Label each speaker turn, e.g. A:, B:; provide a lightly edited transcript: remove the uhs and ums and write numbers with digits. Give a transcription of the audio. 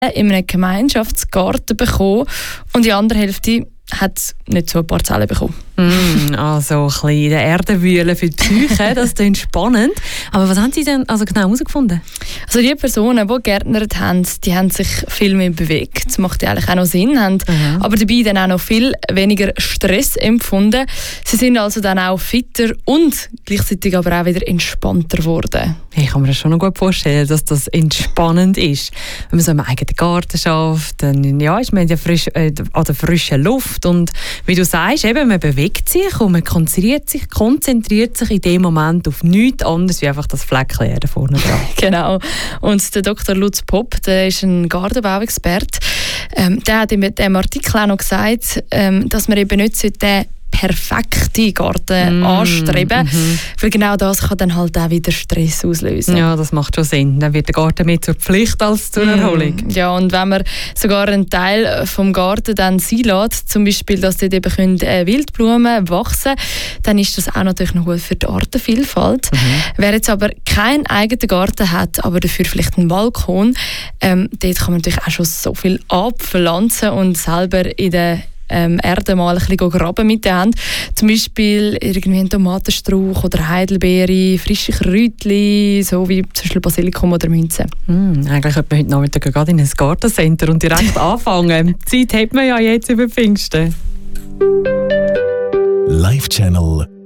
A: in einem Gemeinschaftsgarten bekommen und die andere Hälfte hat nicht so ein paar Zellen bekommen.
B: Also ein bisschen in der Erde wühlen für die Psyche, das klingt spannend. Aber was haben Sie denn also genau herausgefunden?
A: Also die Personen, die gegärtnert haben, die haben sich viel mehr bewegt. Das macht ja eigentlich auch noch Sinn. Haben aber dabei dann auch noch viel weniger Stress empfunden. Sie sind also dann auch fitter und gleichzeitig aber auch wieder entspannter geworden.
B: Ich kann mir das schon noch gut vorstellen, dass das entspannend ist. Wenn man so im eigenen Garten schafft, dann ist man ja frisch, an der frischen Luft. Und wie du sagst, eben, man bewegt sich und man konzentriert sich in dem Moment auf nichts anderes wie einfach das Fleckchen Erde vorne dran.
A: Genau. Und der Dr. Lutz Popp, der ist ein Gartenbauexperte. Der hat in diesem Artikel auch noch gesagt, dass man eben nicht den perfekten Garten anstreben, weil genau das kann dann halt auch wieder Stress auslösen.
B: Ja, das macht schon Sinn. Dann wird der Garten mehr zur Pflicht als zur Erholung.
A: Ja, und wenn man sogar einen Teil vom Garten dann sein lässt, zum Beispiel, dass dort eben Wildblumen wachsen können, dann ist das auch natürlich noch gut für die Artenvielfalt. Wer jetzt aber keinen eigenen Garten hat, aber dafür vielleicht einen Balkon, dort kann man natürlich auch schon so viel abpflanzen und selber in der Erde mal ein bisschen graben mit der Hand. Zum Beispiel irgendwie einen Tomatenstrauch oder Heidelbeere, frische Kräutchen, so wie zum Beispiel Basilikum oder Minze.
B: Eigentlich könnte man heute Nachmittag gerade in ein Gartencenter und direkt anfangen. Zeit hat man ja jetzt über Pfingsten.
C: Live Channel